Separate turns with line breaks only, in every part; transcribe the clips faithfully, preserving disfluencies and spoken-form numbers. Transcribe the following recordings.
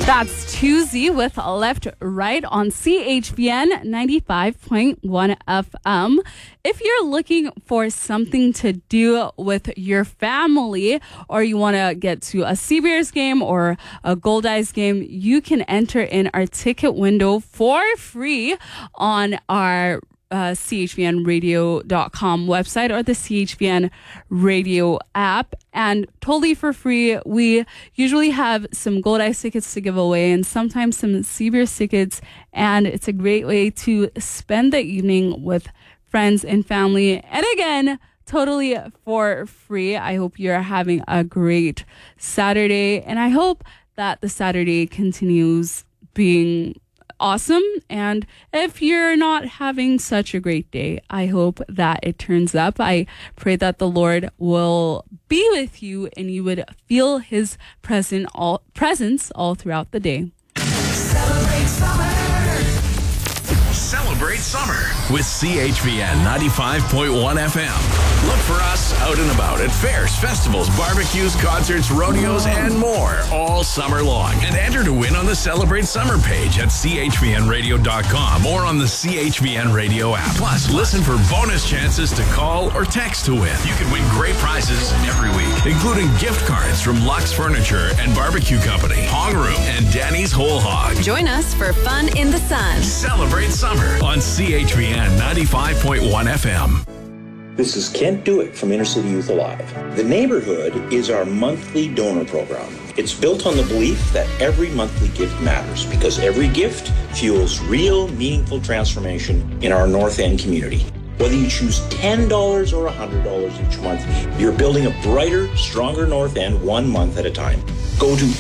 That's Tuesday with Left Right on C H V N ninety-five point one F M. If you're looking for something to do with your family, or you want to get to a Seabears game or a Gold Eyes game, you can enter in our ticket window for free on our Uh, C H V N radio dot com website or the C H V N radio app, and totally for free. We usually have some Gold Eyes tickets to give away and sometimes some Seabears tickets, and it's a great way to spend the evening with friends and family, and again, totally for free. I hope you're having a great Saturday, and I hope that the Saturday continues being awesome. And if you're not having such a great day, I hope that it turns up. I pray that the Lord will be with you and you would feel his present all, presence all throughout the day.
Celebrate summer. Celebrate summer with C H V N ninety-five point one F M. Look for us out and about at fairs, festivals, barbecues, concerts, rodeos, and more all summer long. And enter to win on the Celebrate Summer page at C H V N radio dot com or on the C H V N radio app. Plus, listen for bonus chances to call or text to win. You can win great prizes every week, including gift cards from Lux Furniture and Barbecue Company, Hong Room, and Danny's Whole Hog.
Join us for fun in the sun.
Celebrate summer on C H V N ninety-five point one F M.
This is Kent Dewitt from Inner City Youth Alive. The Neighborhood is our monthly donor program. It's built on the belief that every monthly gift matters because every gift fuels real, meaningful transformation in our North End community. Whether you choose ten dollars or one hundred dollars each month, you're building a brighter, stronger North End one month at a time. Go to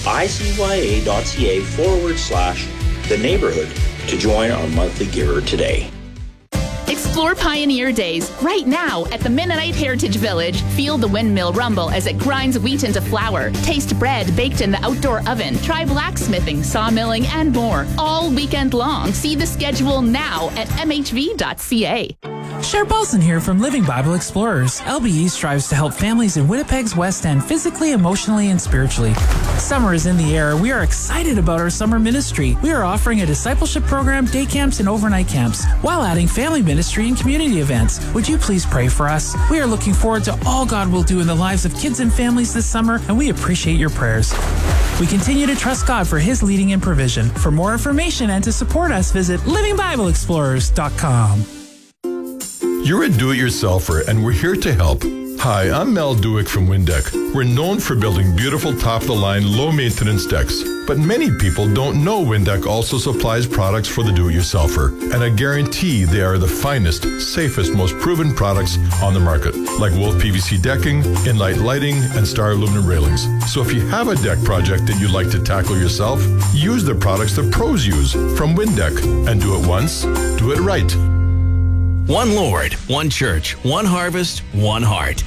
icya.ca forward slash the neighborhood to join our monthly giver today.
Explore Pioneer Days right now at the Mennonite Heritage Village. Feel the windmill rumble as it grinds wheat into flour. Taste bread baked in the outdoor oven. Try blacksmithing, sawmilling, and more. All weekend long. See the schedule now at m h v dot c a.
Cher Paulson here from Living Bible Explorers. L B E strives to help families in Winnipeg's West End physically, emotionally, and spiritually. Summer is in the air. We are excited about our summer ministry. We are offering a discipleship program, day camps, and overnight camps, while adding family ministry and community events. Would you please pray for us? We are looking forward to all God will do in the lives of kids and families this summer, and we appreciate your prayers. We continue to trust God for his leading and provision. For more information and to support us, visit living bible explorers dot com.
You're a do-it-yourselfer, and we're here to help. Hi, I'm Mel Dewick from Windeck. We're known for building beautiful top-of-the-line, low-maintenance decks. But many people don't know Windeck also supplies products for the do-it-yourselfer. And I guarantee they are the finest, safest, most proven products on the market, like Wolf P V C decking, Inlight lighting, and Star aluminum railings. So if you have a deck project that you'd like to tackle yourself, use the products the pros use from Windeck. And do it once, do it right.
One Lord, one church, one harvest, one heart.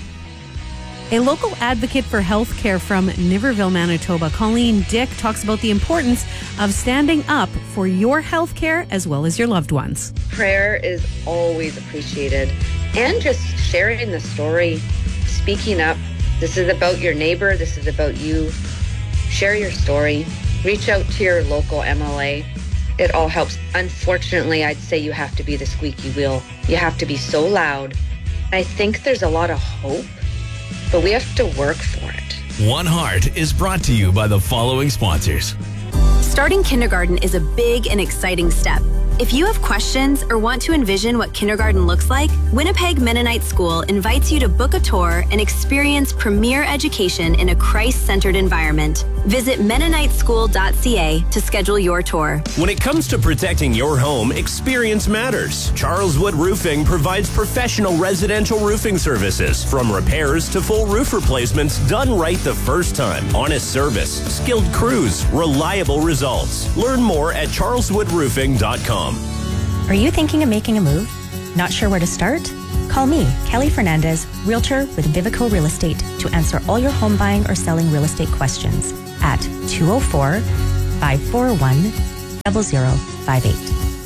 A local advocate for health care from Niverville, Manitoba, Colleen Dick, talks about the importance of standing up for your health care as well as your loved ones.
Prayer is always appreciated, and just sharing the story, speaking up. This is about your neighbor. This is about you. Share your story. Reach out to your local M L A. It all helps. Unfortunately, I'd say you have to be the squeaky wheel. You have to be so loud. I think there's a lot of hope, but we have to work for it.
One Heart is brought to you by the following sponsors.
Starting kindergarten is a big and exciting step. If you have questions or want to envision what kindergarten looks like, Winnipeg Mennonite School invites you to book a tour and experience premier education in a Christ-centered environment. Visit mennonite school dot c a to schedule your tour.
When it comes to protecting your home, experience matters. Charles Wood Roofing provides professional residential roofing services, from repairs to full roof replacements done right the first time. Honest service, skilled crews, reliable results. Learn more at charles wood roofing dot com.
Are you thinking of making a move? Not sure where to start? Call me, Kelly Fernandez, Realtor with Vivico Real Estate, to answer all your home buying or selling real estate questions at two oh four, five four one, zero zero five eight.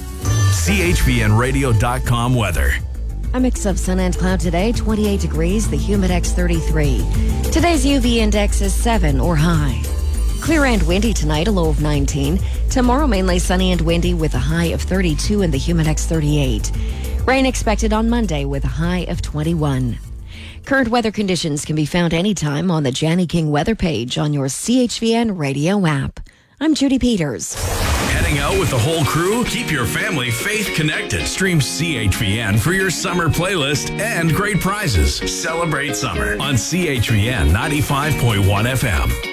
C H V N radio dot com weather.
A mix of sun and cloud today, twenty-eight degrees, the Humidex thirty-three. Today's U V index is seven or high. Clear and windy tonight, a low of nineteen. Tomorrow, mainly sunny and windy with a high of thirty-two and the Humidex thirty-eight. Rain expected on Monday with a high of twenty-one. Current weather conditions can be found anytime on the Janny King weather page on your C H V N radio app. I'm Judy Peters.
Heading out with the whole crew? Keep your family faith connected. Stream C H V N for your summer playlist and great prizes. Celebrate summer on C H V N ninety-five point one F M.